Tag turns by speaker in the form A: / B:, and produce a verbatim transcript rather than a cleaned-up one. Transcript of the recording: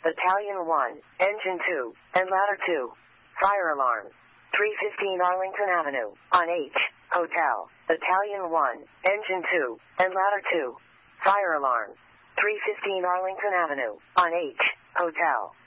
A: Battalion one, Engine two, and Ladder two. Fire alarm. three fifteen Arlington Avenue, on H, Hotel. Battalion one, Engine two, and Ladder two. Fire alarm. three fifteen Arlington Avenue, on H, Hotel.